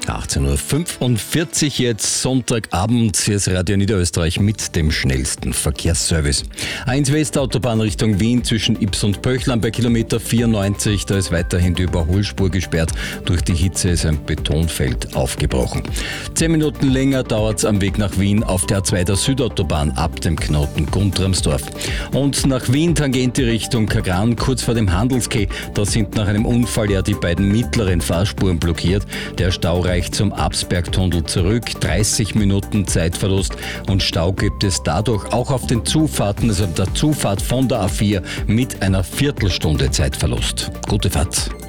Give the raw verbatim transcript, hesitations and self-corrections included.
achtzehn Uhr fünfundvierzig jetzt, Sonntagabend, hier ist Radio Niederösterreich mit dem schnellsten Verkehrsservice. A eins Westautobahn Richtung Wien zwischen Ips und Pöchlern bei Kilometer vierundneunzig, da ist weiterhin die Überholspur gesperrt. Durch die Hitze ist ein Betonfeld aufgebrochen. Zehn Minuten länger dauert es am Weg nach Wien auf der A zwei der Südautobahn ab dem Knoten Guntramsdorf. Und nach Wien Tangente Richtung Kagran, kurz vor dem Handelskeh, da sind nach einem Unfall ja die beiden mittleren Fahrspuren blockiert. Der Stau reicht zum Absbergtunnel zurück, dreißig Minuten Zeitverlust und Stau gibt es dadurch auch auf den Zufahrten, also der Zufahrt von der A vier mit einer Viertelstunde Zeitverlust. Gute Fahrt.